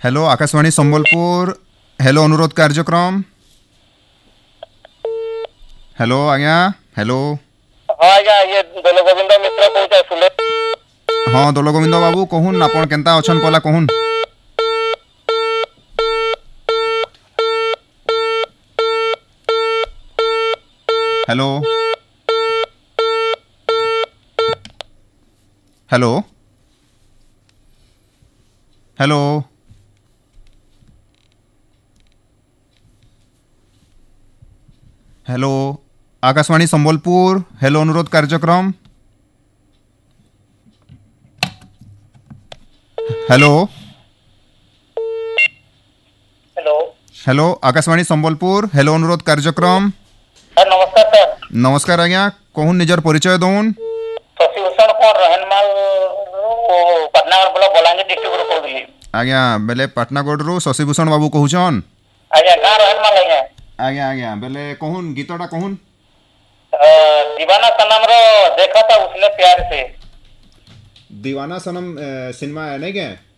hello Akashvani Sambalpur hello अनुरोध कार्यक्रम hello आज्ञा हेलो हाँ आज्ञा ये दल गोविंद मिश्र कौचे सुले हाँ दल गोविंद बाबू कहून आपण केनता अछन पला कहून hello hello hello hello Akashvani Sambalpur hello अनुरोध कार्यक्रम hello hello hello Akashvani Sambalpur hello अनुरोध कार्यक्रम सर नमस्कार सर नमस्कार आज्ञा कहून निजर परिचय दौन शशिभूषण कौन रहनमाल पटनागढ़ ब्लॉक बलांगीर डिस्ट्रिक्ट रो कहली आज्ञा बेले पाटनागढ़ रु शशिभूषण बाबू कहूछन आज्ञा गाँ रहनमाल आज्ञा आज्ञा आज्ञा बेले कहून गीतटा कहून दीवाना सनम रो देखा था उसने प्यार से दीवाना सनम सिनेमा है नहीं क्या